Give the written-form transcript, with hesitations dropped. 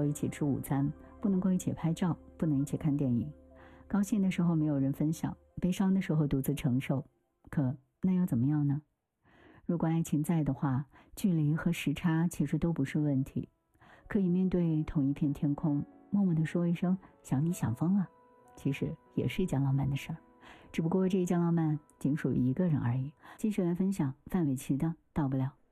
一起吃午餐，不能够一起拍照，不能一起看电影。高兴的时候没有人分享，悲伤的时候独自承受。可那又怎么样呢？如果爱情在的话，距离和时差其实都不是问题，可以面对同一片天空，默默地说一声想你想疯了，其实也是一件浪漫的事儿，只不过这一件浪漫仅属于一个人而已。继续来分享范玮琪的到不了。